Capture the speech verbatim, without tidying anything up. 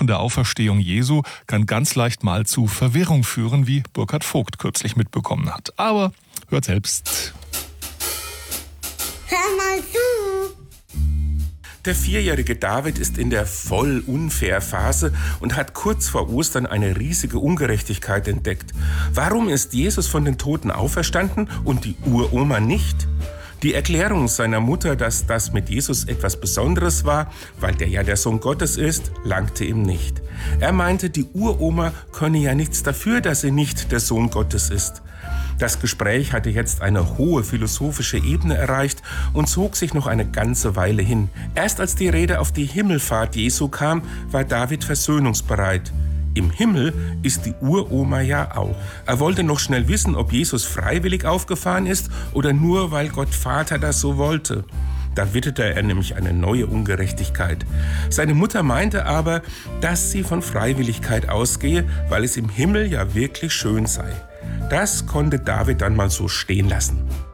von der Auferstehung Jesu kann ganz leicht mal zu Verwirrung führen, wie Burkhard Vogt kürzlich mitbekommen hat. Aber hört selbst. Hör mal zu! Der vierjährige David ist in der Voll-Unfair-Phase und hat kurz vor Ostern eine riesige Ungerechtigkeit entdeckt. Warum ist Jesus von den Toten auferstanden und die Uroma nicht? Die Erklärung seiner Mutter, dass das mit Jesus etwas Besonderes war, weil der ja der Sohn Gottes ist, langte ihm nicht. Er meinte, die Uroma könne ja nichts dafür, dass sie nicht der Sohn Gottes ist. Das Gespräch hatte jetzt eine hohe philosophische Ebene erreicht und zog sich noch eine ganze Weile hin. Erst als die Rede auf die Himmelfahrt Jesu kam, war David versöhnungsbereit. Im Himmel ist die Uroma ja auch. Er wollte noch schnell wissen, ob Jesus freiwillig aufgefahren ist oder nur, weil Gott Vater das so wollte. Da witterte er nämlich eine neue Ungerechtigkeit. Seine Mutter meinte aber, dass sie von Freiwilligkeit ausgehe, weil es im Himmel ja wirklich schön sei. Das konnte David dann mal so stehen lassen.